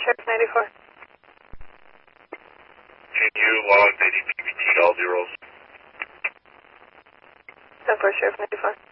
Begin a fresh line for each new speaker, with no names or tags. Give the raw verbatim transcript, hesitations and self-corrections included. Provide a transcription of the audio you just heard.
Sheriff ninety-four.
Can you log any P B T all zeros?
ten four, Sheriff ninety-four.